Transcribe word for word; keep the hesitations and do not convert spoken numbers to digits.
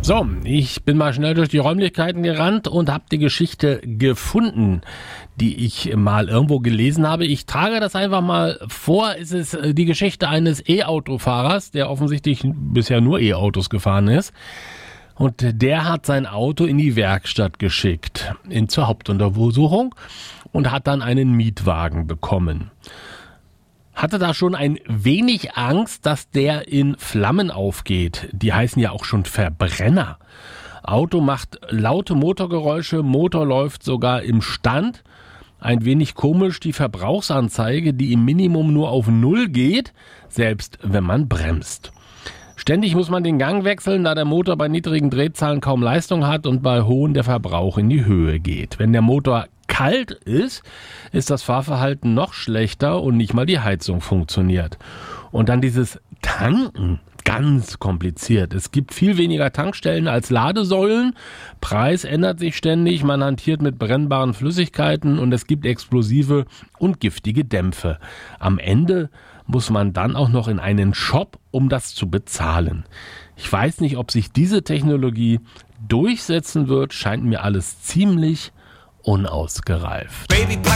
So, ich bin mal schnell durch die Räumlichkeiten gerannt und habe die Geschichte gefunden, die ich mal irgendwo gelesen habe. Ich trage das einfach mal vor. Es ist die Geschichte eines E-Autofahrers, der offensichtlich bisher nur E-Autos gefahren ist. Und der hat sein Auto in die Werkstatt geschickt, in zur Hauptuntersuchung, und hat dann einen Mietwagen bekommen. Hatte da schon ein wenig Angst, dass der in Flammen aufgeht. Die heißen ja auch schon Verbrenner. Auto macht laute Motorgeräusche, Motor läuft sogar im Stand. Ein wenig komisch die Verbrauchsanzeige, die im Minimum nur auf Null geht, selbst wenn man bremst. Ständig muss man den Gang wechseln, da der Motor bei niedrigen Drehzahlen kaum Leistung hat und bei hohen der Verbrauch in die Höhe geht. Wenn der Motor kalt ist, ist das Fahrverhalten noch schlechter und nicht mal die Heizung funktioniert. Und dann dieses Tanken, ganz kompliziert. Es gibt viel weniger Tankstellen als Ladesäulen. Preis ändert sich ständig, man hantiert mit brennbaren Flüssigkeiten und es gibt explosive und giftige Dämpfe. Am Ende muss man dann auch noch in einen Shop, um das zu bezahlen. Ich weiß nicht, ob sich diese Technologie durchsetzen wird, scheint mir alles ziemlich unausgereift. Baby,